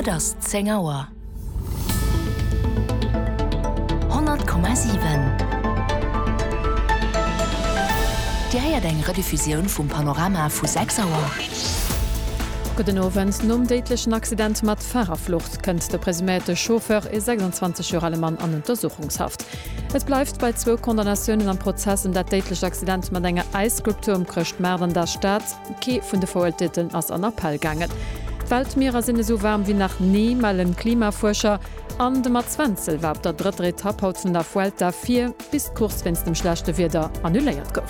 Et ass 10 Auer. 100,7. Diier eng Rediffusioun vum Panorama vu 6 Auer. Guten Abend. Nom deitlechen Accident mat Fahrerflucht kënnt der presumerte Chauffeur e 26-jährige Mann an Untersuchungshaft. Es bleibt bei 2 Kondamnationen am Prozess um dat deitlech Accident mat enger Eiskulptur umkrcht Mäden der Staat. Ke vun de Verurteilten ass an Appell gangen. Weltmeerer sinne so warm wie nach nie mal en Klimaforscher an de Matzwenzel war op der dritte Etappe haut vun der Vuelta 4 bis kurz wenns dem schlechte Wider annuléiert gouf.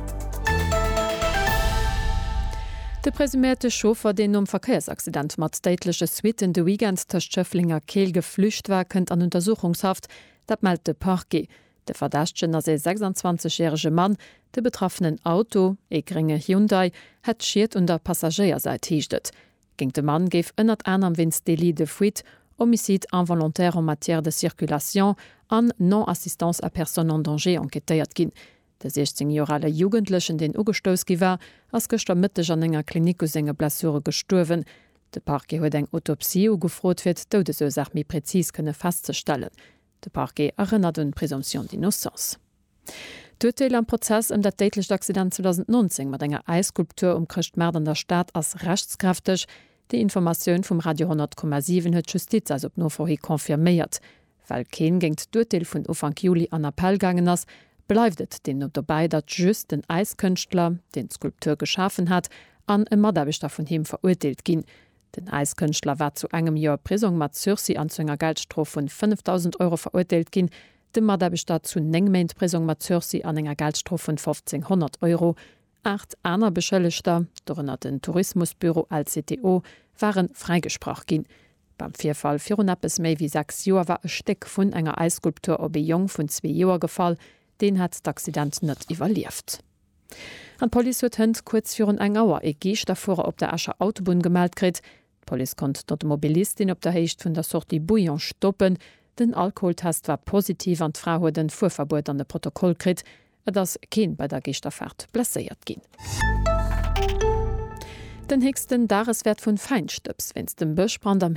De presumierte Chauffeur, den Verkehrsaccident mat deitliche Suite in de Weekend der Schöfflinger Kehl geflücht war, kënnt an Untersuchungshaft, dat meldt de Parquet. De Verdächtchen as 26-jährige Mann, de betroffenen Auto, e geringe Hyundai, het schiert und der Passagierseit hiechtet. Ging de Mann geef ënnert an am Winstdeli de fuite, homicide involontaire en matière de circulation an non-assistance à personne en danger enquêtéiert ginn. De 16-jährige Jugendlichen, den ugestoos war, ass gestern Mittag an enger Klinik aus enger Blessure gestorben. De Parquet huet eng Autopsie ugefrot wird, Todesursach mi präzis könne festzustellen. De Parquet erinnert un Präsumption d'innocence. D'Urteil am Prozess um dat deitlecht Accident 2019 mat enger Eiskulptur umkrcht Mäden der Staat as rechtskräftig. Die Information vom Radio 100,7 huet Justiz als op no vorhi konfirméiert. Weil Keen géint d'Urteil vun Ufang Juli an Appell gangen ass, bleifdet den not dabei, dat just den Eiskünstler, den Skulpteur geschaffen hat, an e Mordabbeter vun him verurteilt ginn. Den Eiskünstler war zu engem Jahr Prisung mat Sursi an zu enger Geldstrof vun 5.000 € verurteilt ginn, de Mordabbeter zu Nengmeint Prisung mat Sursi an enger Geldstrof vun 1.500 €. 8 aner Beschëllegter, dorënner den Tourismusbüro als CTO, waren freigesprach ginn. Beim Vierfall Fironappes méi wie 6 Joer war e Steck vun enger Eiskulptur op e Jong vun 2 Joer gefall, den hat d'Accident net evaluiert. An Poli huet hënd kurz virun eng Auer e Geich davor op der Ascher Autobahn gemeldt krit. Poli kont dat de Mobilistin op der Heicht vun der Sortie Bouillon stoppen. Den Alkoholtest war positiv an d'Frau huet den Fuhrverbot an de Protokoll krit, et ass keen bei der Geichterfahrt blesséiert ginn. Den hegsten Dareswert vun Feinstöps, wenns dem Bëchbrand am